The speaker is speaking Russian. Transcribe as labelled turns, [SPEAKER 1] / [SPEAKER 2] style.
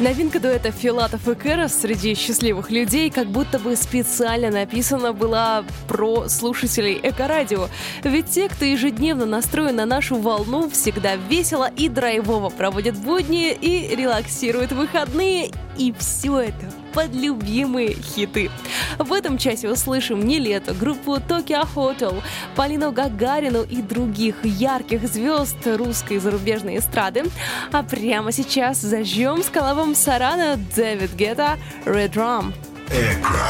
[SPEAKER 1] Новинка дуэта Филатов и Кэрос среди счастливых людей как будто бы специально написана была про слушателей Эко-радио. Ведь те, кто ежедневно настроен на нашу волну, всегда весело и драйвово проводят будни и релаксируют выходные. И все это под любимые хиты. В этом часе услышим Нилетту, группу Tokyo Hotel, Полину Гагарину и других ярких звезд русской и зарубежной эстрады. А прямо сейчас зажжем с коллабом Сорана Дэвид Гетта Red Rum.
[SPEAKER 2] Эко.